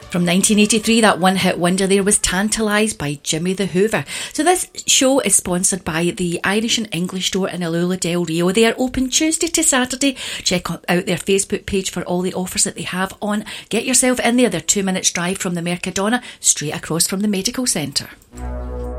From 1983, that one-hit wonder there was Tantalised by Jimmy the Hoover. So this show is sponsored by the Irish and English store in Alula del Rio. They are open Tuesday to Saturday. Check out their Facebook page for all the offers that they have on. Get yourself in there. They're 2 minutes drive from the Mercadona, straight across from the medical centre.